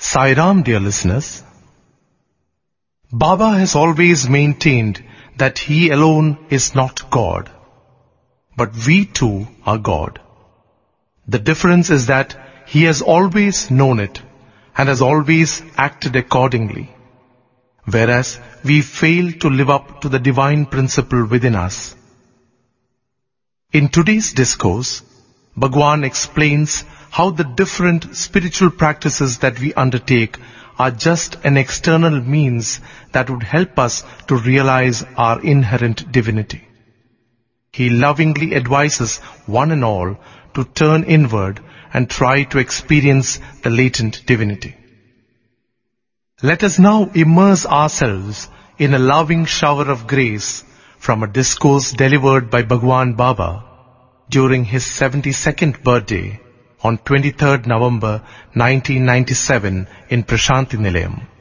Sai Ram, dear listeners. Baba has always maintained that he alone is not God, but we too are God. The difference is that he has always known it and has always acted accordingly, whereas we fail to live up to the divine principle within us. In today's discourse, Bhagwan explains how the different spiritual practices that we undertake are just an external means that would help us to realize our inherent divinity. He lovingly advises one and all to turn inward and try to experience the latent divinity. Let us now immerse ourselves in a loving shower of grace from a discourse delivered by Bhagwan Baba during his 72nd birthday on 23rd November 1997 in Prashanti Nilayam.